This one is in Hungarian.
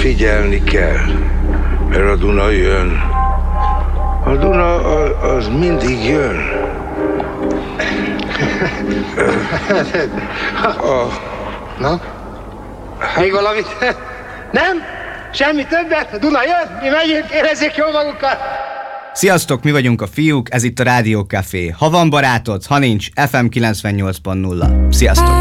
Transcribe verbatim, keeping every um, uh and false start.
figyelni kell, mert a Duna jön. A Duna az mindig jön. A... Na? Még valamit? Nem? Semmi többet? A Duna jön? Mi megyünk, érezzék jól magukat! Sziasztok, mi vagyunk a fiúk, ez itt a Rádió Café. Ha van barátod, ha nincs, ef em kilencvennyolc pont nulla. Sziasztok!